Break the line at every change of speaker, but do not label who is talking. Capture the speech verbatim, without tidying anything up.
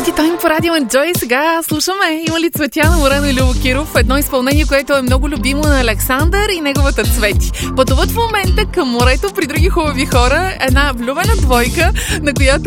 Funky Time по Радио Enjoy. Сега слушаме Има ли цветя на Морено и Любо Киров. Едно изпълнение, което е много любимо на Александър и неговата Цвети. Пътуват в момента към морето при други хубави хора. Една влюбена двойка, на която